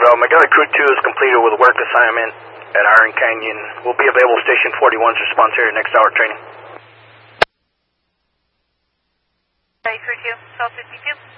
Magella Crew 2 is completed with work assignment at Iron Canyon. We'll be available Station 41's response here next hour training. Crew 2, 1252.